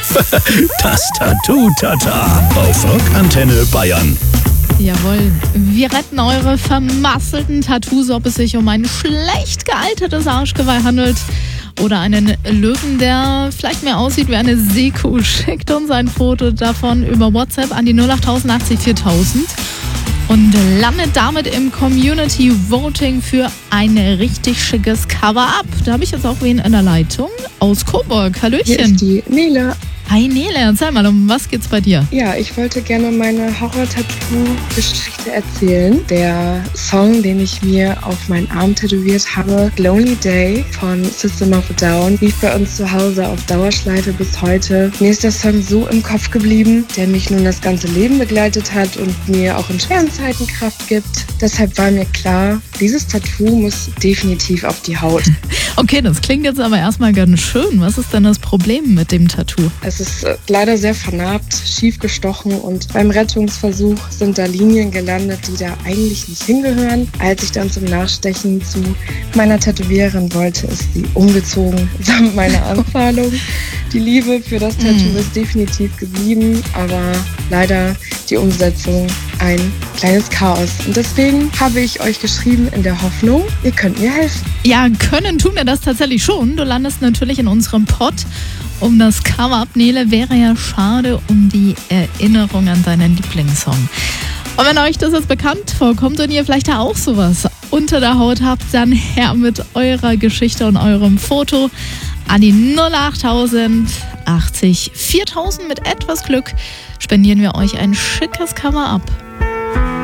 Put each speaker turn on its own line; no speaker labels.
Das Tattoo-Tata auf Rockantenne Bayern.
Jawohl, wir retten eure vermasselten Tattoos, ob es sich um ein schlecht gealtertes Arschgeweih handelt oder einen Löwen, der vielleicht mehr aussieht wie eine Seekuh. Schickt uns ein Foto davon über WhatsApp an die 08000 80 4000 und landet damit im Community Voting für ein richtig schickes Cover-Up. Da habe ich jetzt auch wen in der Leitung aus Coburg. Hallöchen.
Hier ist die Nele.
Hi Nele, erzähl mal, um was geht's bei dir?
Ja, ich wollte gerne meine Horror-Tattoo-Geschichte erzählen. Der Song, den ich mir auf meinen Arm tätowiert habe, Lonely Day von System of a Down, lief bei uns zu Hause auf Dauerschleife bis heute. Mir ist der Song so im Kopf geblieben, der mich nun das ganze Leben begleitet hat und mir auch in schweren Zeiten Kraft gibt. Deshalb war mir klar, dieses Tattoo muss definitiv auf die Haut.
Okay, das klingt jetzt aber erstmal ganz schön. Was ist denn das Problem mit dem Tattoo?
Es ist leider sehr vernarbt, schief gestochen und beim Rettungsversuch sind da Linien gelandet, die da eigentlich nicht hingehören. Als ich dann zum Nachstechen zu meiner Tätowiererin wollte, ist sie umgezogen samt meiner Anzahlung. Die Liebe für das Tattoo ist definitiv geblieben, aber leider die Umsetzung ein kleines Chaos. Und deswegen habe ich euch geschrieben in der Hoffnung, ihr könnt mir helfen.
Ja, tun wir das tatsächlich schon. Du landest natürlich in unserem Pod um das Cover-Up. Nele, wäre ja schade um die Erinnerung an deinen Lieblingssong. Und wenn euch das jetzt bekannt vorkommt und ihr vielleicht auch sowas unter der Haut habt, dann her mit eurer Geschichte und eurem Foto an die 08000 80 4000. Mit etwas Glück spendieren wir euch ein schickes Cover-Up.